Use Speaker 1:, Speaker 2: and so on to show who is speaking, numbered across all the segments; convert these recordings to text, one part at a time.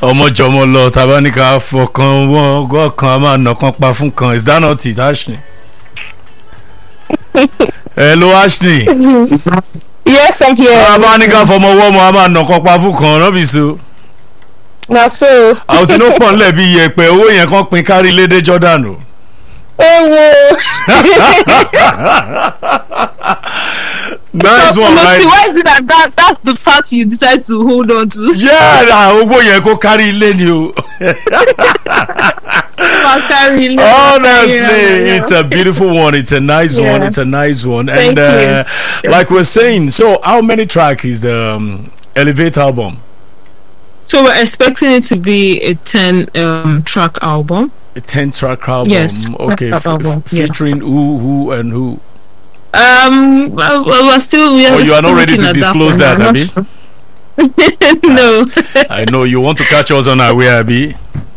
Speaker 1: ọmọ jọmọ lọ tàbá ní ká fọkàn wọn gọkàn a máa nọkan pa fún kan. Is that not it, Ashley? Hello, Ashley.
Speaker 2: Yes, I'm here.
Speaker 1: tàbá ní ká fọmọ wọ́mọ a máa nọkan pa fún kan no be so.
Speaker 2: Na so.
Speaker 1: àwọn tí ló pọ̀ nílẹ̀ bí yẹpẹ̀ owó yẹn kan pin kárí lédè Jordan o. Nice one, right?
Speaker 2: Why is it that's the fact you decide to hold on to?
Speaker 1: Yeah, owó yẹn kó kárí ilé ni o. Honestly, it's a beautiful one. It's a nice one. It's a nice one.
Speaker 2: Thank
Speaker 1: And
Speaker 2: you.
Speaker 1: like we're saying, so how many tracks is the Elevate album?
Speaker 2: So we're expecting it to be a 10 track album.
Speaker 1: A 10-track album.
Speaker 2: Yes.
Speaker 1: Okay.
Speaker 2: Album.
Speaker 1: Featuring who, and who?
Speaker 2: Well, we're still.
Speaker 1: Oh, you are not ready to disclose that, Abby?
Speaker 2: No.
Speaker 1: I know you want to catch us on our way, Abby.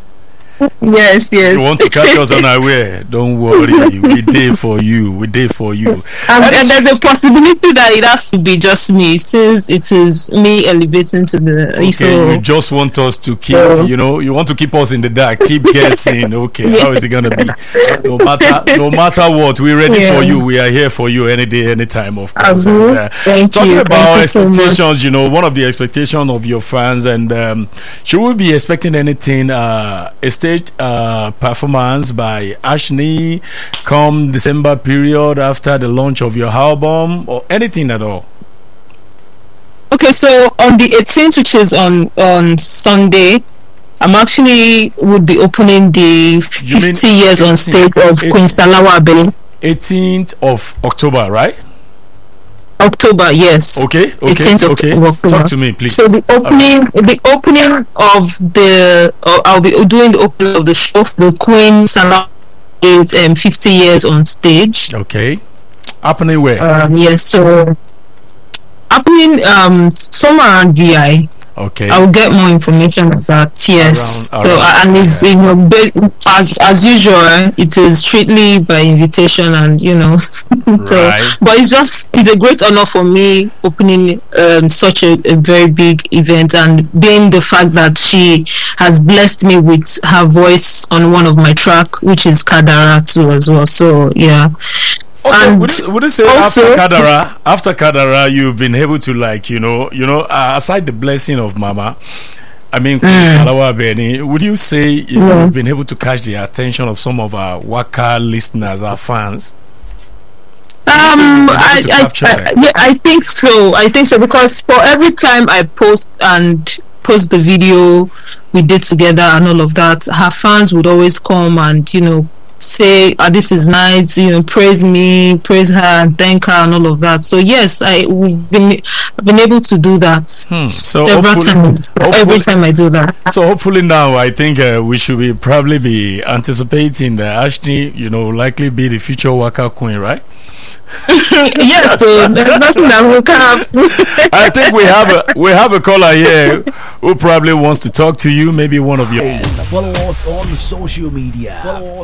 Speaker 2: Yes.
Speaker 1: You want to catch us on our way? Don't worry, we there for you. We there for you.
Speaker 2: And there's a possibility that it has to be just me, since it is me elevating to the.
Speaker 1: Okay,
Speaker 2: so,
Speaker 1: you just want us to keep, you want to keep us in the dark, keep guessing. Okay, how is it gonna be? No matter what, we're ready for you. We are here for you any day, anytime, of course. And, talking about expectations, so one of the expectations of your fans, and should we be expecting anything? A stage performance by Ashley come December period after the launch of your album, or anything at all?
Speaker 2: Okay, so on the 18th, which is on Sunday, I'm actually would be opening the 50 years on stage of Queen Salawa Abeni.
Speaker 1: 18th of October, right?
Speaker 2: October, yes.
Speaker 1: Okay. Talk to me, please.
Speaker 2: So the opening of the I'll be doing the opening of the show. The Queen Salawa is 50 years on stage.
Speaker 1: Okay. Happening where?
Speaker 2: Yes. So happening somewhere around VI.
Speaker 1: Okay.
Speaker 2: I'll get more information about that. Yes.
Speaker 1: Around.
Speaker 2: And it's as usual, it is strictly by invitation, and so.
Speaker 1: Right.
Speaker 2: But it's a great honor for me opening such a very big event, and being the fact that she has blessed me with her voice on one of my track, which is Kadara too as well. So yeah.
Speaker 1: Okay,
Speaker 2: And
Speaker 1: would you say
Speaker 2: also,
Speaker 1: after Kadara, you've been able to aside the blessing of Mama, I mean, Salawa Abeni, would you say you've been able to catch the attention of some of our Waka listeners, our fans?
Speaker 2: I think so. I think so, because for every time I post the video we did together and all of that, her fans would always come and say, this is nice, praise me, praise her, and thank her, and all of that. So yes, I've been able to do that.
Speaker 1: So
Speaker 2: every time I do that.
Speaker 1: So hopefully now, I think we should probably be anticipating that Ashley, likely be the future Waka Queen, right?
Speaker 2: Yes, so there's nothing that will come.
Speaker 1: I think we have a caller here who probably wants to talk to you. Maybe one of your
Speaker 3: follow us on social media.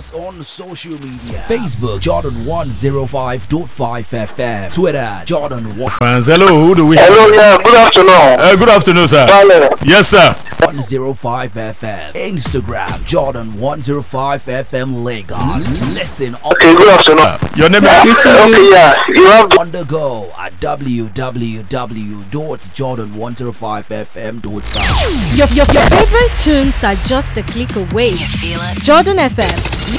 Speaker 3: Facebook Jordan105.5 FM. Twitter Jordan1
Speaker 1: fans. Hello, who do we have?
Speaker 4: Hello, yeah, good afternoon.
Speaker 1: Good afternoon, sir.
Speaker 4: Vale.
Speaker 1: Yes, sir.
Speaker 3: 105 FM. Instagram Jordan105 FM Lagos. Listen on
Speaker 4: Okay, good afternoon.
Speaker 1: Your name is
Speaker 4: Okay, yeah, you have
Speaker 3: on the go at www.jordan105fm.com.
Speaker 5: Your favorite tunes are just a click away.
Speaker 6: You feel it?
Speaker 5: Jordan FM.